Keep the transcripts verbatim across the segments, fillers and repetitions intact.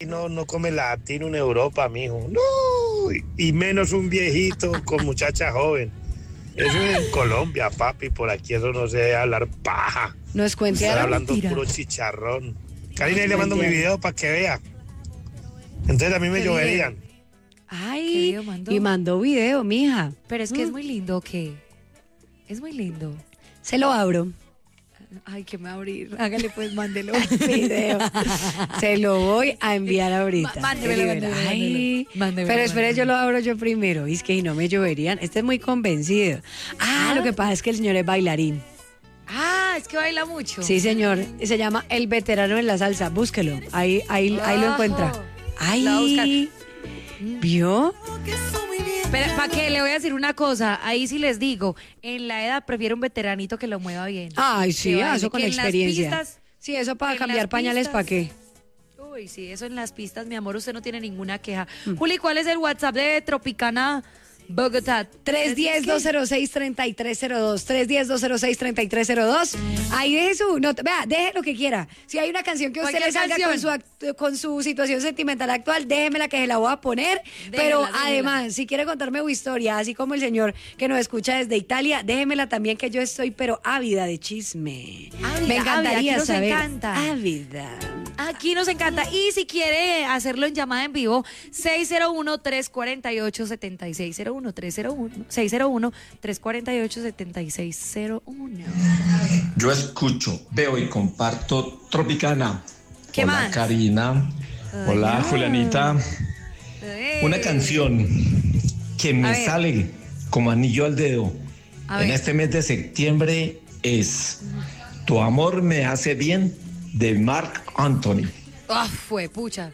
no, no come latino en Europa, mijo. No, y menos un viejito con muchacha joven. Eso es en Colombia, papi. Por aquí eso no se debe hablar paja. Nos cuente Estar a la hablando mentira. puro chicharrón. Karina, le mando mi video para que vea. Entonces a mí me ¿Qué lloverían. Ay, ¿Qué video mandó? y mandó video, mija. Pero es que Mm. es muy lindo, ¿o qué? Es muy lindo. Se lo abro. Ay, que me va a abrir. Hágale pues, mándelo. Video. Se lo voy a enviar ahorita. Ma- mándemelo, mándemelo, Ay, mándemelo. Mándemelo, pero espere, mándemelo. yo lo abro yo primero. Y es que no me lloverían. Este es muy convencido. Ah, Ah. lo que pasa es que el señor es bailarín. Ah, es que baila mucho. Sí, señor. Se llama El Veterano en la Salsa. Búsquelo. Ahí, ahí, ahí lo Ojo. encuentra. Lo va a buscar. Ay, ¿vio? Pero, ¿para qué? Le voy a decir una cosa. Ahí sí les digo, en la edad prefiero un veteranito que lo mueva bien. Ay, sí, Que baile, eso con que en las experiencia. pistas- Sí, eso para en cambiar las pañales, pistas- ¿para qué? Uy, sí, eso en las pistas, mi amor, usted no tiene ninguna queja. Mm. Juli, ¿cuál es el WhatsApp de Tropicana Bogotá? tres uno cero, dos cero seis, tres tres cero dos. tres uno cero, dos cero seis, tres tres cero dos. Ahí deje su nota. Vea, deje lo que quiera. Si hay una canción que a usted Cualquier le salga con su, canción. act- con su situación sentimental actual, déjemela que se la voy a poner. Pero déjela. además, si quiere contarme su historia, así como el señor que nos escucha desde Italia, déjemela también, que yo estoy pero ávida de chisme. Ávida, Me encantaría ávida, aquí nos saber. encanta. Ávida. Aquí nos encanta. Y si quiere hacerlo en llamada en vivo, seis cero uno, tres cuatro ocho, siete seis seis cero uno, tres cero uno, seis cero uno, tres cuatro ocho, siete seis cero uno. Yo escucho, veo y comparto Tropicana. ¿Qué Hola, más? Karina. Hola, Ay, Julianita. Una canción que A me ver. sale como anillo al dedo A en ver. este mes de septiembre es Tu amor me hace bien, de Marc Anthony. Ah, fue pucha.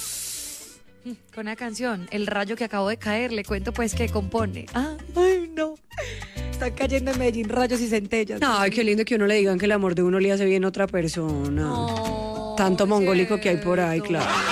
Con una canción, El rayo que acabo de caer, le cuento pues que compone. Ah, ay, no. Están cayendo en Medellín rayos y centellas. Ay, qué lindo que uno le digan que el amor de uno le hace bien a otra persona. No, Tanto mongólico que hay por ahí, cierto. claro.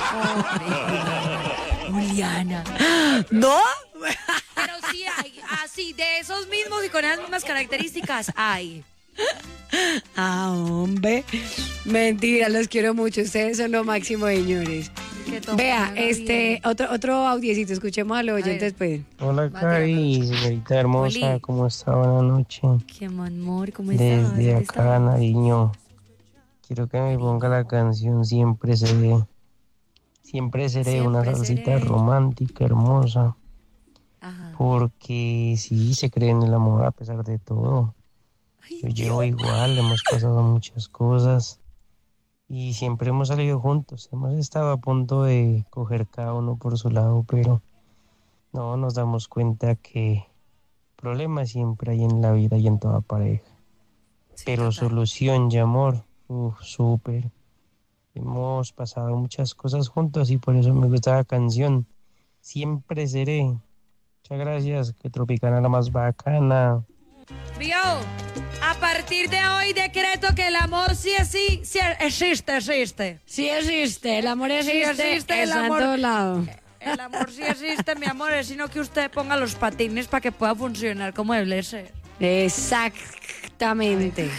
Juliana. ¿No? Pero sí hay, así, de esos mismos y con las mismas características hay. Ah, hombre. Mentira, los quiero mucho. Ustedes son lo máximo, señores. Que tomen Vea, una este, bien. otro, otro audiecito. Escuchemos a los ver. oyentes, pues. Hola, Vaya, Cari, señorita hermosa, Oli. ¿cómo está? Buenas noches. Qué amor, ¿cómo estás? Desde ¿Dónde acá, estás? Nariño, quiero que me ponga la canción Siempre Seré. Siempre seré Siempre una salsita seré. romántica, hermosa, Ajá. porque sí se cree en el amor a pesar de todo. Yo llevo igual, hemos pasado muchas cosas y siempre hemos salido juntos. Hemos estado a punto de coger cada uno por su lado, pero no nos damos cuenta que problemas siempre hay en la vida y en toda pareja. Sí, Pero total. solución y amor, uff, súper. Hemos pasado muchas cosas juntos y por eso me gusta la canción. Siempre seré. Muchas gracias, que Tropicana la más bacana. Vio, a partir de hoy decreto que el amor sí es sí, sí existe, existe. Sí existe, el amor Sí existe, existe el está amor. en todos lados. El amor sí existe, mi amor, es sino que usted ponga los patines para que pueda funcionar como debe ser. Exactamente.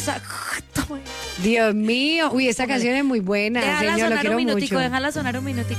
Exacto. Dios mío. Uy, esta canción es muy buena, Déjala señor, lo sonar quiero un minutico, mucho. déjala sonar un minutico.